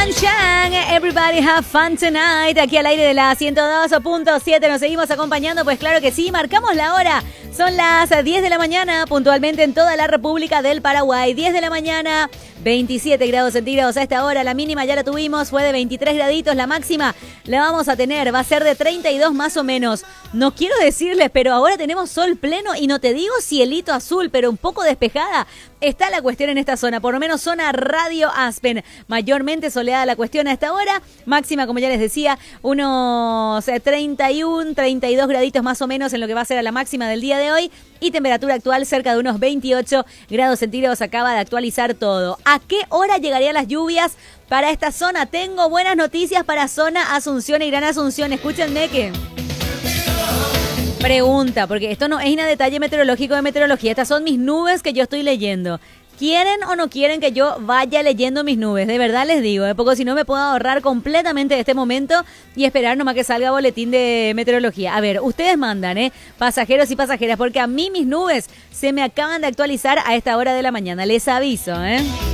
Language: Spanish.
Shang, everybody have fun tonight. Aquí al aire de la 102.7 nos seguimos acompañando, pues claro que sí, marcamos la hora. Son las 10 de la mañana, puntualmente en toda la República del Paraguay. 10 de la mañana, 27 grados centígrados a esta hora. La mínima ya la tuvimos, fue de 23 graditos. La máxima la vamos a tener, va a ser de 32 más o menos. No quiero decirles, pero ahora tenemos sol pleno y no te digo cielito azul, pero un poco despejada está la cuestión en esta zona, por lo menos zona Radio Aspen. Mayormente soleada la cuestión a esta hora. Máxima, como ya les decía, unos 31, 32 graditos más o menos en lo que va a ser a la máxima del día de hoy. Y temperatura actual cerca de unos 28 grados centígrados. Acaba de actualizar todo. ¿A qué hora llegarían las lluvias para esta zona? Tengo buenas noticias para zona Asunción y Gran Asunción. Escúchenme que... Pregunta, porque esto no es un detalle meteorológico de meteorología. Estas son mis nubes que yo estoy leyendo. ¿Quieren o no quieren que yo vaya leyendo mis nubes? De verdad les digo, porque si no me puedo ahorrar completamente de este momento y esperar nomás que salga boletín de meteorología. A ver, ustedes mandan, pasajeros y pasajeras, porque a mí mis nubes se me acaban de actualizar a esta hora de la mañana. Les aviso,